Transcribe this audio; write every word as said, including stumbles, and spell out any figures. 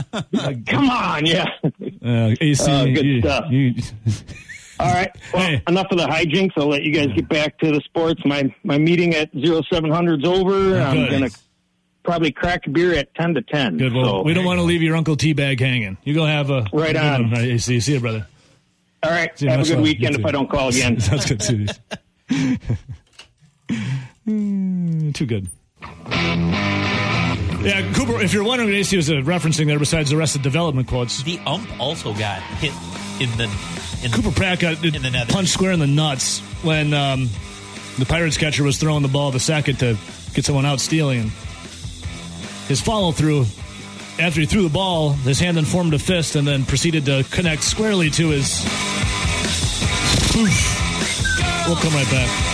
Come on, yeah. Uh, A C, uh, good you, stuff. You, All right. Well, hey. Enough of the hijinks. I'll let you guys get back to the sports. My my meeting at zero seven hundred's over. Oh, I'm going to probably crack a beer at ten to ten. Good. Well, so. we don't want to leave your Uncle T-Bag hanging. You go have a... Right on. One. Right, see, see you, brother. All right. Have a good love. weekend if I don't call again. Sounds good, too. mm, too good. Yeah, Cooper, if you're wondering what A C was uh, referencing there besides Arrested Development quotes. The ump also got hit in the... In Cooper Pratt got in the punched square in the nuts when um, the Pirates catcher was throwing the ball the second to get someone out stealing. And his follow-through, after he threw the ball, his hand then formed a fist and then proceeded to connect squarely to his... Oof. We'll come right back.